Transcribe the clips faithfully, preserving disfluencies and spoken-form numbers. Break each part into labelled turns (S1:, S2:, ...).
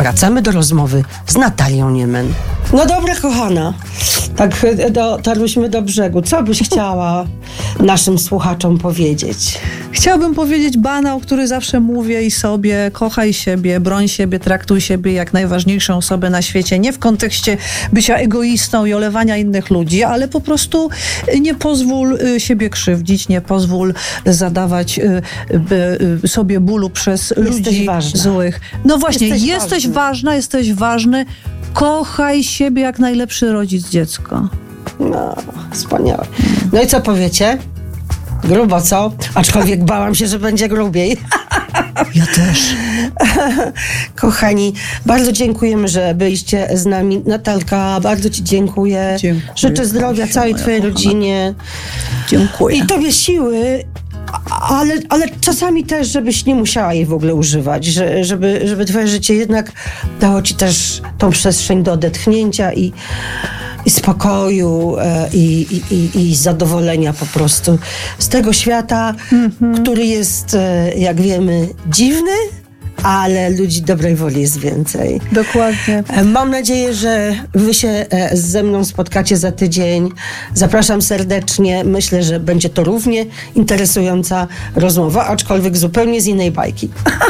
S1: wracamy do rozmowy z Natalią Niemen. No dobra, kochana, tak dotarłyśmy do brzegu. Co byś chciała naszym słuchaczom powiedzieć?
S2: Chciałabym powiedzieć banał, który zawsze mówię i sobie: kochaj siebie, broń siebie, traktuj siebie jak najważniejszą osobę na świecie. Nie w kontekście bycia egoistą i olewania innych ludzi, ale po prostu nie pozwól siebie krzywdzić, nie pozwól zadawać sobie bólu przez
S1: Jesteś
S2: ludzi
S1: ważna.
S2: złych. No właśnie,
S1: Jesteś
S2: jesteś
S1: ważny.
S2: ważna, jesteś ważny. Kochaj siebie jak najlepszy rodzic dziecko.
S1: No, wspaniałe. No i co powiecie? Grubo, co? Aczkolwiek bałam się, że będzie grubiej.
S2: Ja też.
S1: Kochani, bardzo dziękujemy, że byliście z nami. Natalka, bardzo ci dziękuję.
S2: Dziękuję,
S1: Życzę zdrowia
S2: Kasiu,
S1: całej
S2: moja
S1: twojej
S2: kochana.
S1: rodzinie.
S2: Dziękuję.
S1: I tobie siły, ale, ale czasami też, żebyś nie musiała jej w ogóle używać, że, żeby, żeby twoje życie jednak dało ci też tą przestrzeń do odetchnięcia i, i spokoju e, i, i, i, i zadowolenia po prostu z tego świata, mm-hmm. który jest, e, jak wiemy, dziwny, ale ludzi dobrej woli jest więcej.
S2: Dokładnie.
S1: Mam nadzieję, że wy się ze mną spotkacie za tydzień. Zapraszam serdecznie. Myślę, że będzie to równie interesująca rozmowa, aczkolwiek zupełnie z innej bajki.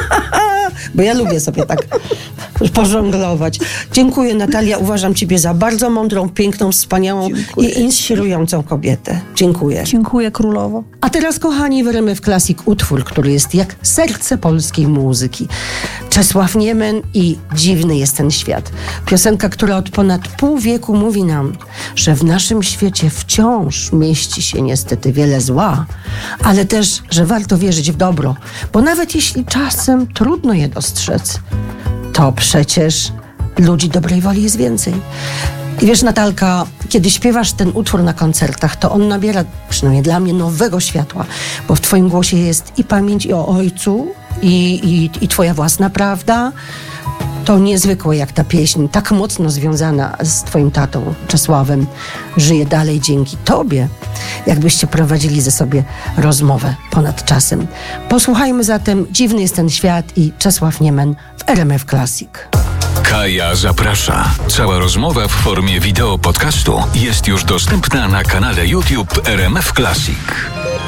S1: Bo ja lubię sobie tak pożonglować. Dziękuję, Natalia. Uważam ciebie za bardzo mądrą, piękną, wspaniałą
S2: Dziękuję.
S1: i inspirującą kobietę. Dziękuję.
S2: Dziękuję, królowo.
S1: A teraz, kochani, w R M F Classic utwór, który jest jak serce polskiej muzyki. Czesław Niemen i Dziwny jest ten świat. Piosenka, która od ponad pół wieku mówi nam, że w naszym świecie wciąż mieści się niestety wiele zła, ale też, że warto wierzyć w dobro, bo nawet jeśli czasem trudno je dostrzec, to przecież ludzi dobrej woli jest więcej. I wiesz, Natalka, kiedy śpiewasz ten utwór na koncertach, to on nabiera, przynajmniej dla mnie, nowego światła, bo w twoim głosie jest i pamięć i o ojcu, i, i, i twoja własna prawda. To niezwykłe, jak ta pieśń, tak mocno związana z twoim tatą, Czesławem, żyje dalej dzięki tobie, jakbyście prowadzili ze sobie rozmowę ponad czasem. Posłuchajmy zatem Dziwny jest ten świat i Czesław Niemen w R M F Classic.
S3: Kaja zaprasza. Cała rozmowa w formie wideo podcastu jest już dostępna na kanale YouTube R M F Classic.